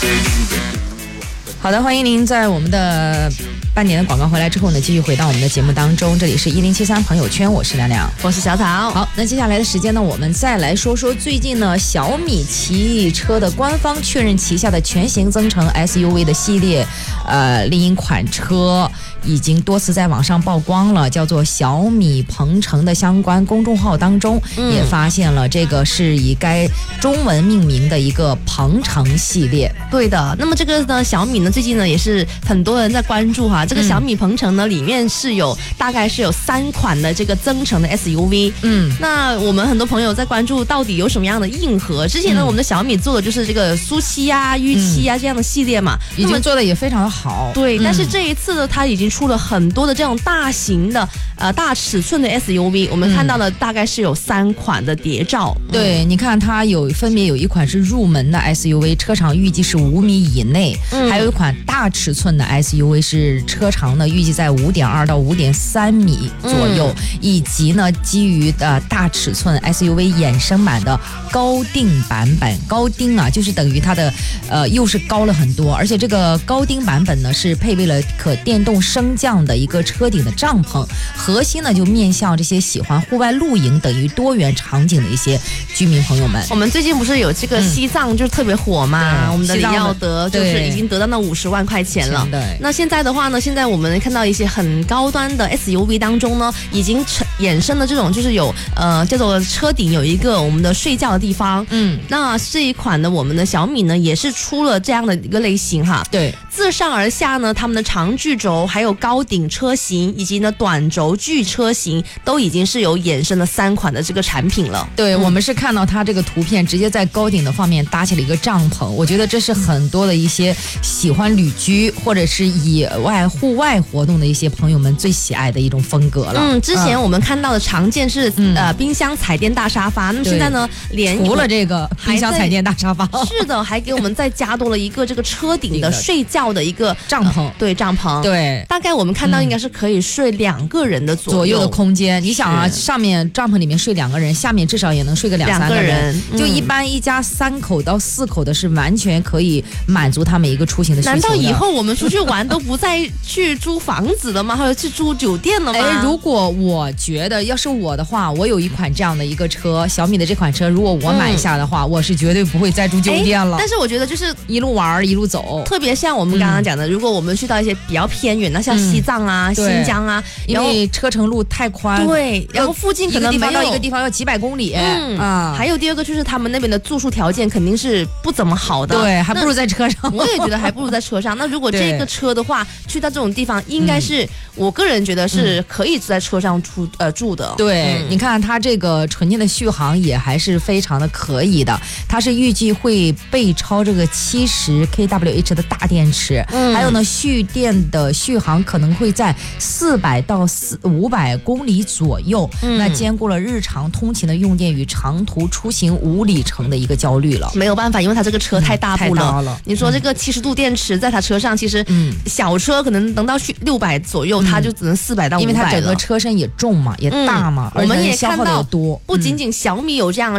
好的，欢迎您在我们的半年的广告回来之后呢，继续回到我们的节目当中。这里是1073朋友圈，我是亮亮， 我是小草。 好，那接下来的时间呢，我们再来说说最近呢，小米汽车的官方确认旗下的全型增程 SUV 的系列，另一款车已经多次在网上曝光了，叫做小米鹏程的相关公众号当中，也发现了这个是以该中文命名的一个鹏程系列。 对的，那么这个呢，小米呢最近呢也是很多人在关注哈，这个小米鹏程呢里面是有大概是有3款的这个增程的 SUV。那我们很多朋友在关注到底有什么样的硬核。之前呢，我们的小米做的就是这个苏7啊、U7啊这样的系列嘛， 已经做的也非常的好。 对，但是这一次呢，它已经出了很多的这种大型的大尺寸的 SUV， 我们看到了大概是有3款的谍照。 对，你看它分别有一款是入门的 SUV， 车长预计是5米以内，还有一款大尺寸的 SUV 是车长呢预计在5.2到5.3米左右，以及呢基于大尺寸 SUV 衍生版的高定版本。高定啊，就是等于它的又是高了很多，而且这个高定版本呢是配备了可电动升降的一个车顶的帐篷，核心呢就面向这些喜欢户外露营等于多元场景的一些居民朋友们。 我们最近不是有这个西藏就是特别火嘛，我们的李耀德就是已经得到那50万块钱了。那现在的话呢，现在我们看到一些很高端的 SUV 当中呢，已经衍生了这种就是有叫做车顶有一个我们的睡觉的地方。那这一款呢，我们的小米呢也是出了这样的一个类型哈。 对， 自上而下呢，他们的长距轴还有高顶车型以及呢短轴距车型都已经是有衍生了3款的这个产品了。 对，我们是看到它这个图片直接在高顶的方面搭起了一个帐篷，我觉得这是很多的一些喜欢旅居或者是野外户外活动的一些朋友们最喜爱的一种风格了。 之前我们看到的常见是冰箱彩电大沙发，那么现在呢除了这个冰箱彩电大沙发， 是的，还给我们再加多了一个这个车顶的睡觉的一个帐篷。 对，帐篷。 对， 大概我们看到应该是可以睡2个人的左右的空间。你想啊，上面帐篷里面睡2个人，下面至少也能睡个2-3个人。就一般一家3口到4口的是完全可以满足他们一个出行的需求的。 难道以后我们出去玩都不再去租房子了吗？或者去租酒店了吗？ 如果我觉得要是我的话，我有一款这样的一个车，小米的这款车，如果我买下的话，我是绝对不会再住酒店了。 但是我觉得就是一路玩一路走， 特别像我们刚刚讲的，如果我们去到一些比较偏远的，像西藏啊、新疆啊， 因为车程路太宽， 对，然后附近可能一个地方到一个地方要几百公里， 还有第二个就是他们那边的住宿条件肯定是不怎么好的， 对，还不如在车上。 我也觉得还不如在车上。那如果这个车的话，去到这种地方，应该是我个人觉得是可以在车上住的。 对，你看它这个纯电的续航也还是非常的可以的，它是预计会背超这个70 kWh 的大电池，还有呢蓄电的续航可能会在400到500公里左右，那兼顾了日常通勤的用电与长途出行无里程的一个焦虑了。 没有办法，因为它这个车太大部了。你说这个70度电池在它车上，其实小车可能能到600左右，它就只能400到500了， 因为它整个车身也重嘛，也大嘛， 我们也消耗的也多。 不仅仅小米有这样的